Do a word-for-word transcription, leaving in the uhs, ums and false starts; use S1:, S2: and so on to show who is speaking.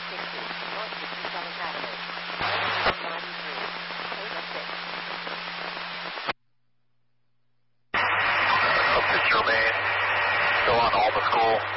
S1: sixty, North sixty-seventh Avenue. one ninety-three, Table six.
S2: Official main, still on Alma School.